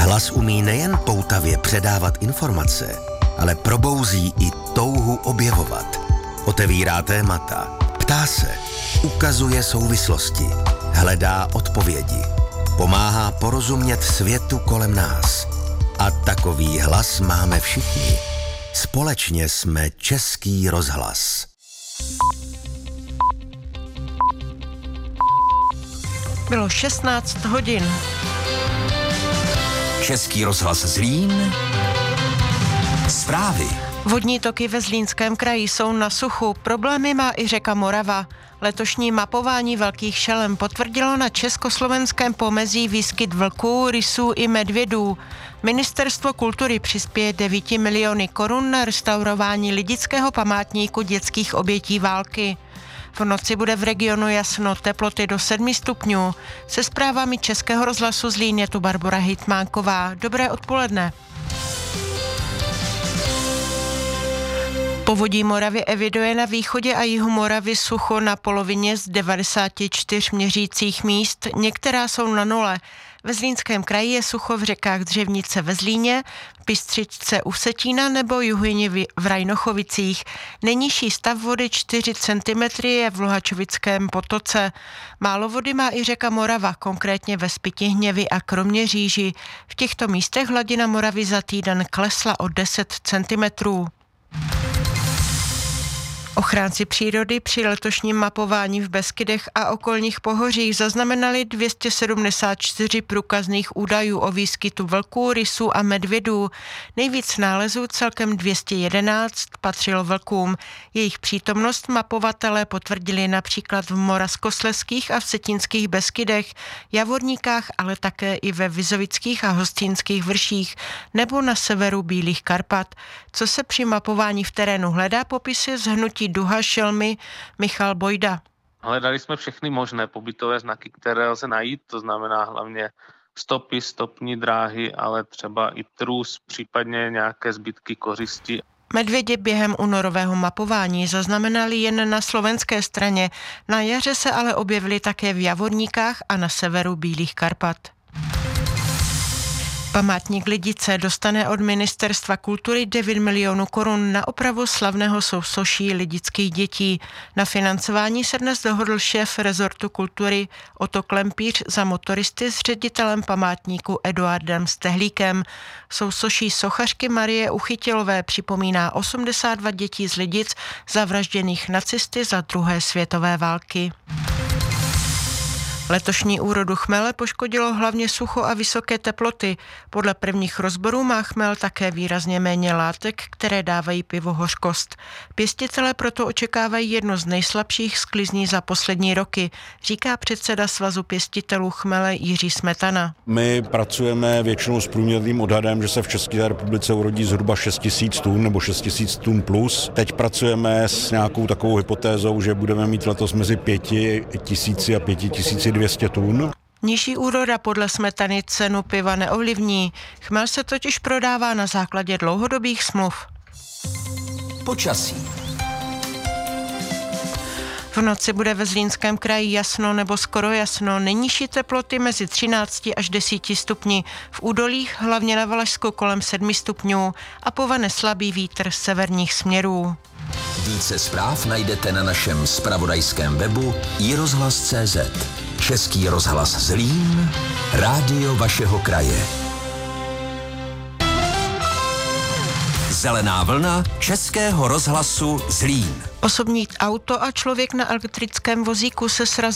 Hlas umí nejen poutavě předávat informace, ale probouzí i touhu objevovat. Otevírá témata, ptá se, ukazuje souvislosti, hledá odpovědi, pomáhá porozumět světu kolem nás. A takový hlas máme všichni. Společně jsme Český rozhlas. Bylo 16 hodin. Český rozhlas Zlín. Zprávy. Vodní toky ve Zlínském kraji jsou na suchu. Problémy má i řeka Morava. Letošní mapování velkých šelem potvrdilo na československém pomezí výskyt vlků, rysů i medvědů. Ministerstvo kultury přispěje 9 miliony korun na restaurování lidického památníku dětských obětí války. V noci bude v regionu jasno, teploty do 7 stupňů. Se zprávami Českého rozhlasu Zlín je tu Barbora Hejtmánková. Dobré odpoledne. Povodí Moravy eviduje na východě a jihu Moravy sucho na polovině z 94 měřících míst, některá jsou na nule. Ve Zlínském kraji je sucho v řekách Dřevnice ve Zlíně, Bystřičce u Vsetína nebo Juhyni v Rajnochovicích. Nejnižší stav vody 4 cm je v Luhačovickém potoce. Málo vody má i řeka Morava, konkrétně ve Spytihněvi a Kroměříži. V těchto místech hladina Moravy za týden klesla o 10 cm. Ochránci přírody při letošním mapování v Beskydech a okolních pohořích zaznamenali 274 průkazných údajů o výskytu vlků, rysů a medvědů. Nejvíc nálezů, celkem 211, patřilo vlkům. Jejich přítomnost mapovatelé potvrdili například v Moravskoslezských a Vsetínských Beskydech, Javorníkách, ale také i ve Vizovických a Hostýnských vrších nebo na severu Bílých Karpat. Co se při mapování v terénu hledá, popisy z hnutí Duha šelmy Michal Bojda. Hledali jsme všechny možné pobytové znaky, které lze najít, to znamená hlavně stopy, stopní dráhy, ale třeba i trus, případně nějaké zbytky kořisti. Medvědi během únorového mapování zaznamenali jen na slovenské straně, na jaře se ale objevili také v Javorníkách a na severu Bílých Karpat. Památník Lidice dostane od Ministerstva kultury 9 milionů korun na opravu slavného sousoší lidických dětí. Na financování se dnes dohodl šéf rezortu kultury Otto Klempíř za motoristy s ředitelem památníku Eduardem Stehlíkem. Sousoší sochařky Marie Uchytilové připomíná 82 dětí z Lidic zavražděných nacisty za druhé světové války. Letošní úrodu chmele poškodilo hlavně sucho a vysoké teploty. Podle prvních rozborů má chmel také výrazně méně látek, které dávají pivu hořkost. Pěstitelé proto očekávají jedno z nejslabších sklizní za poslední roky, říká předseda Svazu pěstitelů chmele Jiří Smetana. My pracujeme většinou s průměrným odhadem, že se v České republice urodí zhruba 6 000 tun nebo 6 000 tun plus. Teď pracujeme s nějakou takovou hypotézou, že budeme mít letos mezi 5 000 a 5 200 tun. Nižší úroda podle Smetany cenu piva neovlivní. Chmel se totiž prodává na základě dlouhodobých smluv. Počasí. V noci bude ve Zlínském kraji jasno nebo skoro jasno, nejnižší teploty mezi 13 až 10 stupni, v údolích hlavně na Valašsku kolem 7 stupňů a povane slabý vítr z severních směrů. Více zpráv najdete na našem zpravodajském webu iRozhlas.cz. Český rozhlas Zlín, rádio vašeho kraje. Zelená vlna Českého rozhlasu Zlín. Osobní auto a člověk na elektrickém vozíku se srazili